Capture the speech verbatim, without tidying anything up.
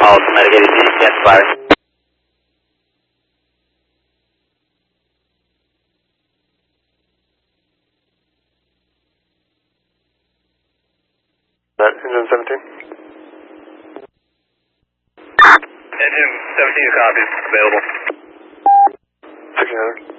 All automatic A D C, stand fire. Engine seventeen. Engine seventeen copies, available. sixteen hundred.